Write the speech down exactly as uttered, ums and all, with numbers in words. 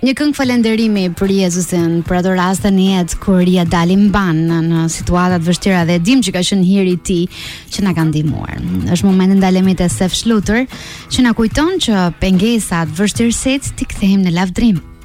Një këngë falënderimi për Jezusin, për ato raste në jetë kur ja dalim ban në situata të vështira dhe dim që ka qenë hiri i tij që na ka ndihmuar. Është momenti ndalemi te Sef Shlutur që na kujton që pengesat, vështirësitë ti kthehim në lavdrim.